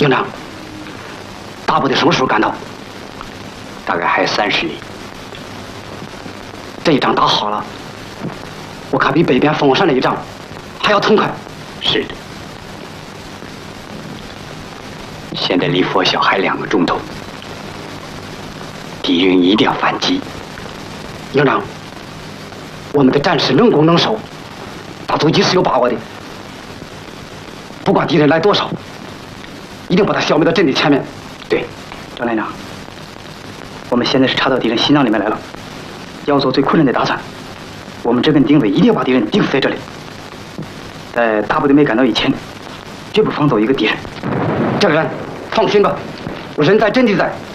营长，大部队什么时候赶到？ 大概还有30里。 这一仗打好了，我看比北边凤凰山那一仗还要痛快。 是的。现在离拂晓还2个钟头，敌人一定要反击。 营长，我们的战士能攻能守，打突击是有把握的。不管敌人来多少，一定把他消灭到阵地前面。 对， 张连长，我们现在是插到敌人心脏里面来了，要做最困难的打算。我们这根定位一定要把敌人钉死在这里，在大部队没赶到以前，绝不放走一个敌人。 这个人，放心吧，我人在阵地在。